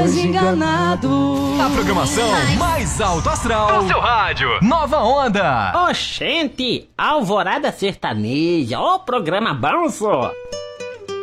mais enganado. A programação mais alto astral do seu rádio. Nova Onda. Oxente, Alvorada Sertaneja, ó programa bom, só.